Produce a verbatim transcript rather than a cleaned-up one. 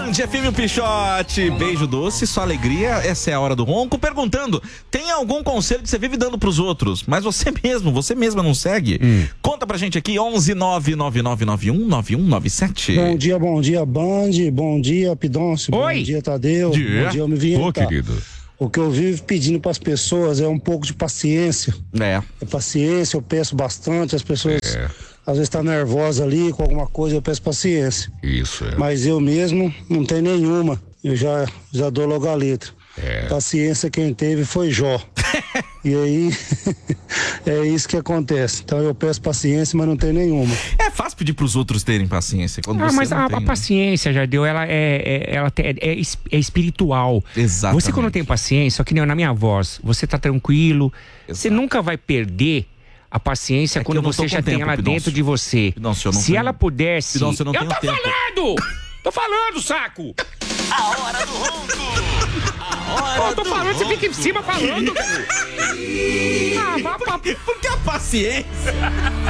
Band F M, o Pichote, beijo doce, só alegria, essa é a hora do ronco. Perguntando, tem algum conselho que você vive dando pros outros, mas você mesmo, você mesma não segue? Hum. Conta pra gente aqui, onze nove nove nove nove um nove um nove sete. Bom dia, bom dia, Band, bom dia, Pidoncio, Oi. Bom dia, Tadeu, dia. Bom dia, me vinha. Ô, querido. O que eu vivo pedindo pras pessoas é um pouco de paciência. É. É paciência, eu peço bastante, as pessoas É. às vezes estão nervosas ali com alguma coisa, eu peço paciência. Isso, é. Mas eu mesmo não tenho nenhuma, eu já, já dou logo a letra. É. Paciência quem teve foi Jó. E aí, é isso que acontece. Então eu peço paciência, mas não tenho nenhuma. É fácil pedir pros outros terem paciência. Quando Ah, você mas não a, tem, a né? paciência, Jardel, ela é, é, ela te- é, es- é espiritual. Exatamente. Você quando tem paciência, só que nem eu, na minha voz, você tá tranquilo, você Exato. nunca vai perder a paciência É que quando eu não tô você já com tem tempo, ela Pidoncio. dentro de você. Pidoncio, eu não Se tenho- ela pudesse... Pidoncio, eu não eu tenho tô tempo. falando! Tô falando, saco! A hora do ronco. A hora Eu tô do falando, você ronco. fica em cima falando. Ah, vá pra... Porque a paciência